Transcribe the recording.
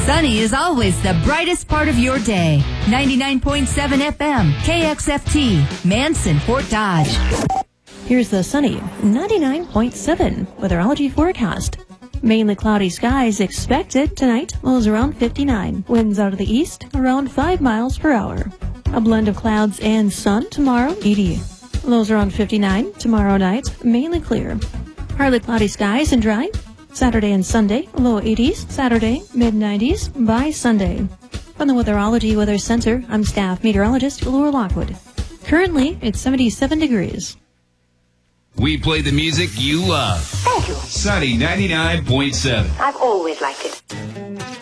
Sunny is always the brightest part of your day. 99.7 FM, KXFT, Manson, Fort Dodge. Here's the sunny 99.7 weatherology forecast. Mainly cloudy skies expected tonight. Lows around 59. Winds out of the east around 5 miles per hour. A blend of clouds and sun tomorrow, 80. Lows around 59. Tomorrow night, mainly clear. Partly cloudy skies and dry. Saturday and Sunday, low 80s. Saturday, mid-90s by Sunday. From the Weatherology Weather Center, I'm staff meteorologist Laura Lockwood. Currently, it's 77 degrees. We play the music you love. Thank you. Sunny 99.7. I've always liked it.